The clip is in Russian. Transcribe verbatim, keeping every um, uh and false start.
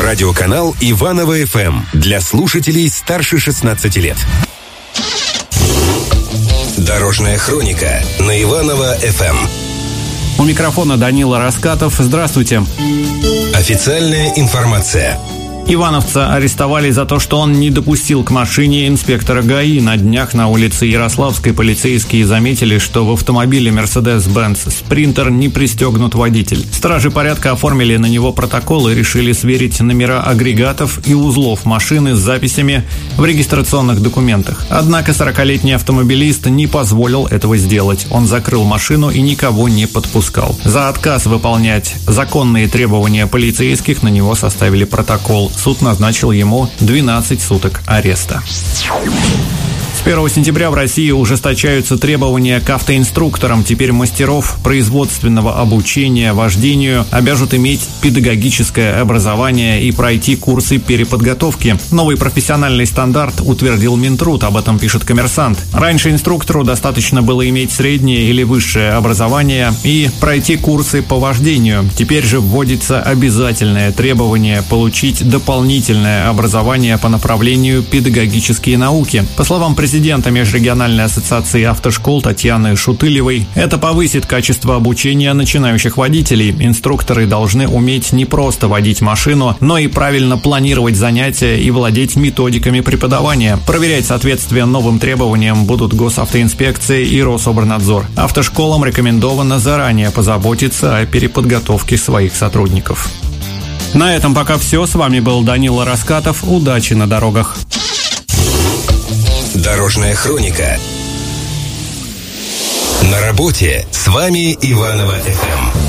Радиоканал Иваново эф эм для слушателей старше шестнадцати лет. Дорожная хроника на Иваново эф эм. У микрофона Данила Раскатов. Здравствуйте. Официальная информация. Ивановца арестовали за то, что он не допустил к машине инспектора ГАИ. На днях на улице Ярославской полицейские заметили, что в автомобиле Mercedes-Benz Sprinter не пристегнут водитель. Стражи порядка оформили на него протокол и решили сверить номера агрегатов и узлов машины с записями в регистрационных документах. Однако сорокалетний автомобилист не позволил этого сделать. Он закрыл машину и никого не подпускал. За отказ выполнять законные требования полицейских на него составили протокол. Суд назначил ему двенадцать суток ареста. С первого сентября в России ужесточаются требования к автоинструкторам. Теперь мастеров производственного обучения вождению обяжут иметь педагогическое образование и пройти курсы переподготовки. Новый профессиональный стандарт утвердил Минтруд, об этом пишет «Коммерсант». Раньше инструктору достаточно было иметь среднее или высшее образование и пройти курсы по вождению. Теперь же вводится обязательное требование получить дополнительное образование по направлению педагогические науки. По словам президента Президента Межрегиональной ассоциации автошкол Татьяны Шутылевой, это повысит качество обучения начинающих водителей. Инструкторы должны уметь не просто водить машину, но и правильно планировать занятия и владеть методиками преподавания. Проверять соответствие новым требованиям будут госавтоинспекция и Рособорнадзор. Автошколам рекомендовано заранее позаботиться о переподготовке своих сотрудников. На этом пока все. С вами был Данила Раскатов. Удачи на дорогах. Дорожная хроника. На работе с вами Иваново эф эм.